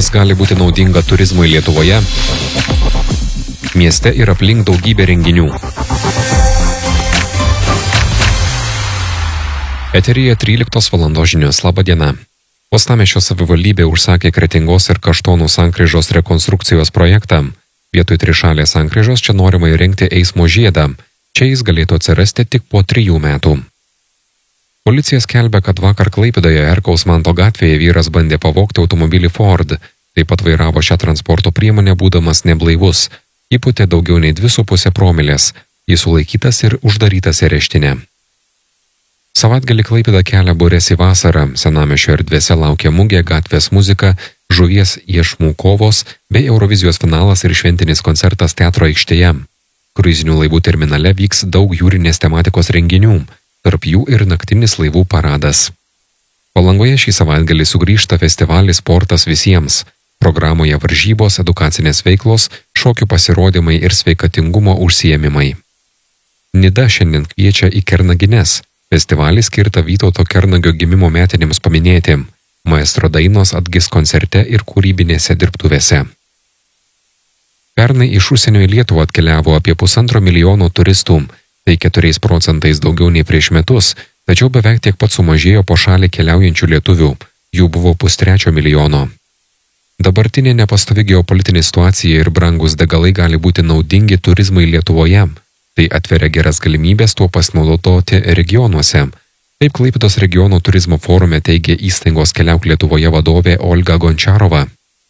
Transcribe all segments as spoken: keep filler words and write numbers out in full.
kas gali būti naudinga turizmui Lietuvoje. Mieste ir aplink daugybė renginių. Eteryje tryliktos valandos žinios. Labą dieną. Uostamiesčio savivaldybė užsakė Kretingos ir Kaštonų sankryžos rekonstrukcijos projektą. Vietoj trišalės sankryžos čia norima įrengti eismo žiedą. Čia jis galėtų atsirasti tik po trijų metų. Policija skelbia, kad vakar Klaipėdoje Erkaus Manto gatvėje vyras bandė pavogti automobilį Ford. Taip pat vairavo šią transporto priemonę būdamas neblaivus. Įpūtė daugiau nei dvi su pusė promilės. Jis sulaikytas ir uždarytas areštinė. Savaitgalį Klaipėdą kelia burės į vasarą. Senamiesčio erdvėse laukia mugė, gatvės muzika, žuvies iešmų kovos bei Eurovizijos finalas ir šventinis koncertas teatro aikštėje. Kruizinių laivų terminale vyks daug jūrinės tematikos renginių, tarp jų ir naktinis laivų paradas. Palangoje šį savaitgalį sugrįžta festivalis Sportas visiems. Programoje varžybos, edukacinės veiklos, šokių pasirodymai ir sveikatingumo užsiėmimai. Nida šiandien kviečia į Kernagines. Festivalį skirtą Vytauto Kernagio gimimo metinėms paminėti. Maestro dainos atgis koncerte ir kūrybinėse dirbtuvėse. Pernai iš užsienio į Lietuvą atkeliavo apie pusantro milijono turistų. Tai keturiais procentais daugiau nei prieš metus, tačiau beveik tiek pat sumažėjo po šalį keliaujančių lietuvių. Jų buvo pustrečio milijono. Dabartinė nepastovi geopolitinė situacija ir brangus degalai gali būti naudingi turizmui Lietuvoje. Tai atveria geras galimybės tuo pasinaudoti regionuose. Taip Klaipėdos regiono turizmo forume teigė įstaigos Keliauk Lietuvoje vadovė Olga Gončarova.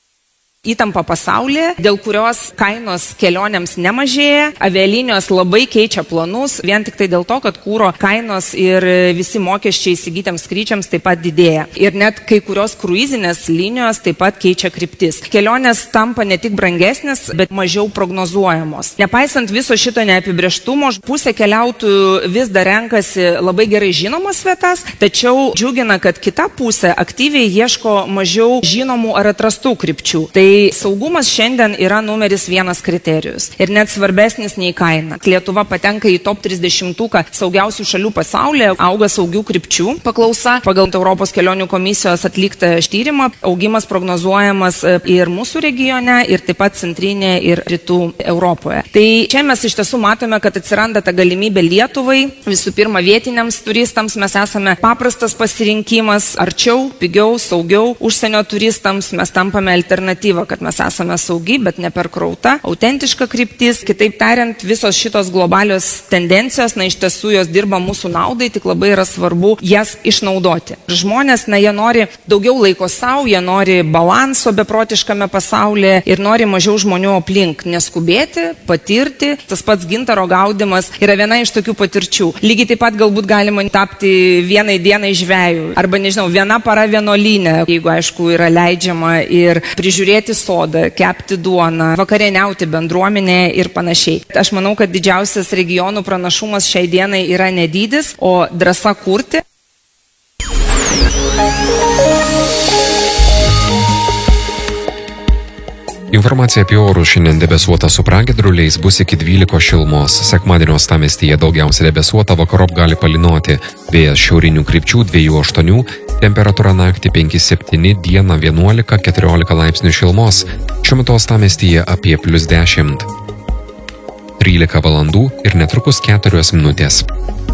Įtampa pasaulyje, dėl kurios kainos kelionėms nemažėja, avialinijos labai keičia planus, vien tik tai dėl to, kad kūro kainos ir visi mokesčiai įsigytiems skrydžiams taip pat didėja. Ir net kai kurios kruizinės linijos taip pat keičia kryptis. Kelionės tampa ne tik brangesnės, bet mažiau prognozuojamos. Nepaisant viso šito neapibrėžtumo, pusė keliautojų vis dar renkasi labai gerai žinomas vietas, tačiau džiugina, kad kita pusė aktyviai ieško mažiau žinomų ar atrastų krypčių. Tai saugumas šiandien yra numeris vienas kriterijus ir net svarbesnis nei kaina. Lietuva patenka į top trisdešimtuką saugiausių šalių pasaulyje, auga saugių krypčių paklausa. Pagal Europos kelionių komisijos atliktą tyrimą augimas prognozuojamas ir mūsų regione, ir taip pat centrinėje ir rytų Europoje. Tai čia mes iš tiesų matome, kad atsiranda ta galimybė Lietuvai, visų pirma vietiniams turistams mes esame paprastas pasirinkimas, arčiau, pigiau, saugiau, užsienio turistams mes tampame alternatyvą, kad mes esame saugi, bet ne per krauta, autentiška kryptis. Kitaip tariant, visos šitos globalios tendencijos, na iš tiesų jos dirba mūsų naudai, tik labai yra svarbu jas išnaudoti. Žmonės, na jie nori daugiau laiko savo, jie nori balanso beprotiškame pasaulyje ir nori mažiau žmonių aplink, neskubėti, patirti. Tas pats gintaro gaudimas yra viena iš tokių patirčių. Lygiai taip pat galbūt galima tapti vienai dienai žvejų, arba nežinau, viena para vienuolyne, jeigu aišku yra leidžiama, ir prižiūrėti sodą, kepti duoną, vakarieniauti bendruomenėje ir panašiai. Aš manau, kad didžiausias regionų pranašumas šiai dienai yra ne dydis, o drąsa kurti. Informacija apie orus šiandien debesuota su pragiedruliais, bus iki dvylikos šilumos. Sekmadienio uostamiestyje daugiausia debesuota, vakarop gali palynoti. Vėjas šiaurinių krypčių dviejų aštuonių, temperatūra naktį penki septyni, dieną vienuolika keturiolika laipsnių šilumos. Šiuo metu uostamiestyje apie plius dešimt. trylika valandų ir netrukus keturios minutės.